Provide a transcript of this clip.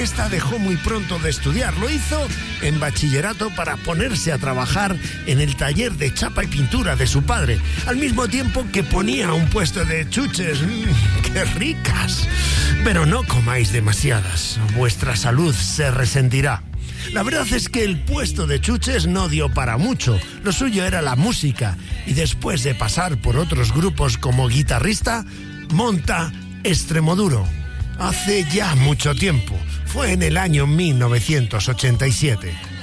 fiesta dejó muy pronto de estudiar. Lo hizo en bachillerato para ponerse a trabajar en el taller de chapa y pintura de su padre, al mismo tiempo que ponía un puesto de chuches. ¡Qué ricas! Pero no comáis demasiadas, vuestra salud se resentirá. La verdad es que el puesto de chuches no dio para mucho. Lo suyo era la música, y después de pasar por otros grupos como guitarrista, monta Extremoduro. Hace ya mucho tiempo, fue en el año 1987.